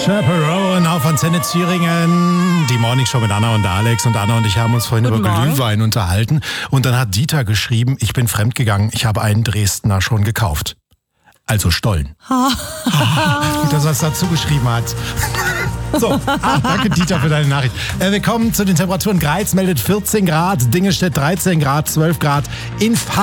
Chaperone auf Antenne Thüringen. Die Morningshow mit Anna und Alex. Und Anna und ich haben uns vorhin über Glühwein unterhalten. Und dann hat Dieter geschrieben, ich bin fremdgegangen, ich habe einen Dresdner schon gekauft. Also Stollen. Gut, dass er es dazu geschrieben hat. So, danke Dieter für deine Nachricht. Wir kommen zu den Temperaturen. Greiz meldet 14 Grad, Dingelstedt 13 Grad, 12 Grad. In